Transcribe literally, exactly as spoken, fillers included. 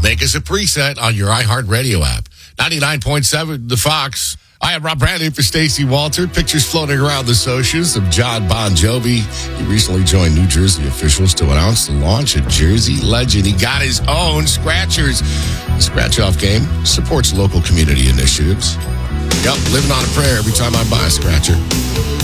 Make us a preset on your iHeartRadio app. ninety-nine point seven, The Fox. I am Rob Bradley for Stacey Walter. Pictures floating around the socials of John Bon Jovi. He recently joined New Jersey officials to announce the launch of Jersey Legend. He got his own Scratchers. The Scratch-Off game supports local community initiatives. Yep, living on a prayer every time I buy a Scratcher.